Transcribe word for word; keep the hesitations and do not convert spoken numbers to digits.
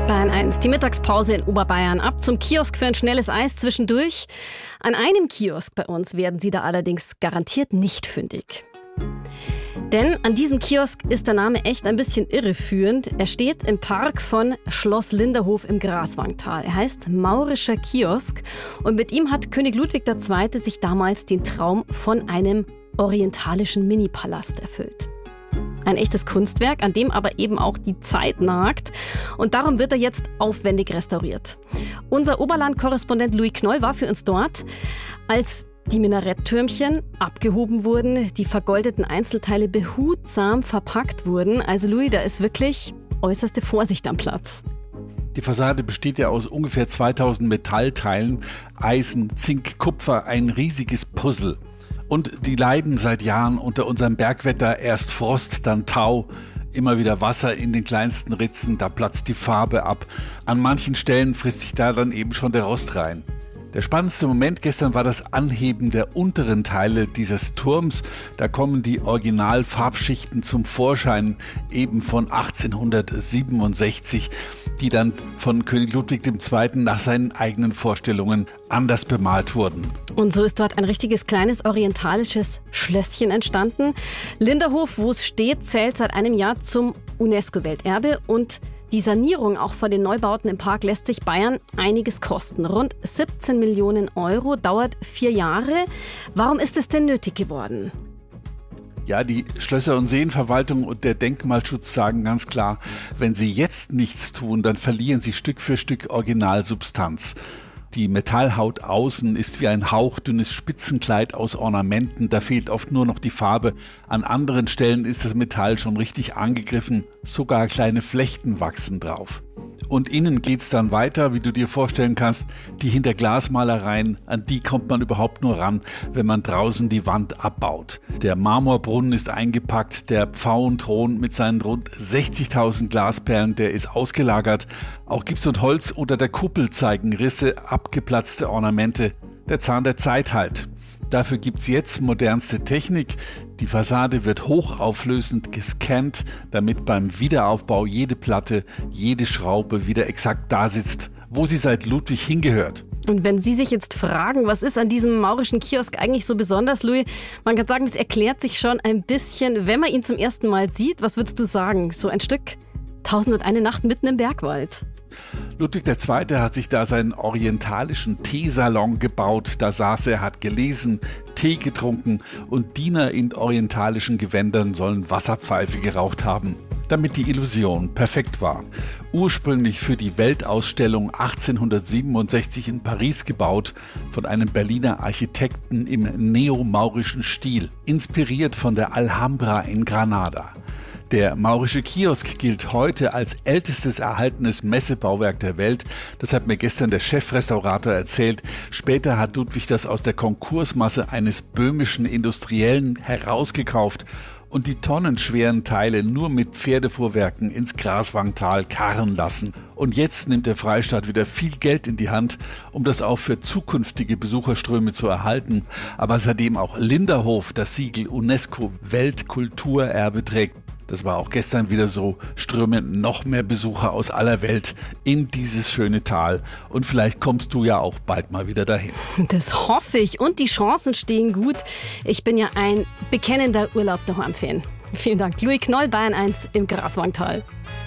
Bayern eins, die Mittagspause in Oberbayern. Ab zum Kiosk für ein schnelles Eis zwischendurch. An einem Kiosk bei uns werden Sie da allerdings garantiert nicht fündig. Denn an diesem Kiosk ist der Name echt ein bisschen irreführend. Er steht im Park von Schloss Linderhof im Graswangtal. Er heißt Maurischer Kiosk und mit ihm hat König Ludwig der Zweite sich damals den Traum von einem orientalischen Minipalast erfüllt. Ein echtes Kunstwerk, an dem aber eben auch die Zeit nagt. Und darum wird er jetzt aufwendig restauriert. Unser Oberland-Korrespondent Louis Knoll war für uns dort, als die Minaretttürmchen abgehoben wurden, die vergoldeten Einzelteile behutsam verpackt wurden. Also Louis, da ist wirklich äußerste Vorsicht am Platz. Die Fassade besteht ja aus ungefähr zweitausend Metallteilen, Eisen, Zink, Kupfer, ein riesiges Puzzle. Und die leiden seit Jahren unter unserem Bergwetter, erst Frost, dann Tau, immer wieder Wasser in den kleinsten Ritzen, da platzt die Farbe ab. An manchen Stellen frisst sich da dann eben schon der Rost rein. Der spannendste Moment gestern war das Anheben der unteren Teile dieses Turms. Da kommen die Originalfarbschichten zum Vorschein, eben von achtzehnhundertsiebenundsechzig, die dann von König Ludwig der Zweite nach seinen eigenen Vorstellungen anders bemalt wurden. Und so ist dort ein richtiges kleines orientalisches Schlösschen entstanden. Linderhof, wo es steht, zählt seit einem Jahr zum UNESCO-Welterbe und die Sanierung auch von den Neubauten im Park lässt sich Bayern einiges kosten. Rund siebzehn Millionen Euro, dauert vier Jahre. Warum ist es denn nötig geworden? Ja, die Schlösser- und Seenverwaltung und der Denkmalschutz sagen ganz klar, wenn sie jetzt nichts tun, dann verlieren sie Stück für Stück Originalsubstanz. Die Metallhaut außen ist wie ein hauchdünnes Spitzenkleid aus Ornamenten, da fehlt oft nur noch die Farbe. An anderen Stellen ist das Metall schon richtig angegriffen, sogar kleine Flechten wachsen drauf. Und innen geht's dann weiter, wie du dir vorstellen kannst, die Hinterglasmalereien, an die kommt man überhaupt nur ran, wenn man draußen die Wand abbaut. Der Marmorbrunnen ist eingepackt, der Pfauenthron mit seinen rund sechzigtausend Glasperlen, der ist ausgelagert. Auch Gips und Holz unter der Kuppel zeigen Risse, abgeplatzte Ornamente. Der Zahn der Zeit halt. Dafür gibt's jetzt modernste Technik. Die Fassade wird hochauflösend gescannt, damit beim Wiederaufbau jede Platte, jede Schraube wieder exakt da sitzt, wo sie seit Ludwig hingehört. Und wenn Sie sich jetzt fragen, was ist an diesem maurischen Kiosk eigentlich so besonders, Louis, man kann sagen, das erklärt sich schon ein bisschen, wenn man ihn zum ersten Mal sieht. Was würdest du sagen? So ein Stück Tausendundeine Nacht mitten im Bergwald. Ludwig der Zweite hat sich da seinen orientalischen Teesalon gebaut. Da saß er, hat gelesen, Tee getrunken und Diener in orientalischen Gewändern sollen Wasserpfeife geraucht haben, damit die Illusion perfekt war. Ursprünglich für die Weltausstellung achtzehnhundertsiebenundsechzig in Paris gebaut, von einem Berliner Architekten im neomaurischen Stil, inspiriert von der Alhambra in Granada. Der Maurische Kiosk gilt heute als ältestes erhaltenes Messebauwerk der Welt. Das hat mir gestern der Chefrestaurator erzählt. Später hat Ludwig das aus der Konkursmasse eines böhmischen Industriellen herausgekauft und die tonnenschweren Teile nur mit Pferdefuhrwerken ins Graswangtal karren lassen. Und jetzt nimmt der Freistaat wieder viel Geld in die Hand, um das auch für zukünftige Besucherströme zu erhalten. Aber seitdem auch Linderhof das Siegel UNESCO-Weltkulturerbe trägt, das war auch gestern wieder so, strömen noch mehr Besucher aus aller Welt in dieses schöne Tal. Und vielleicht kommst du ja auch bald mal wieder dahin. Das hoffe ich. Und die Chancen stehen gut. Ich bin ja ein bekennender Urlaub-daheim-Fan. Vielen Dank. Louis Knoll, Bayern eins im Graswangtal.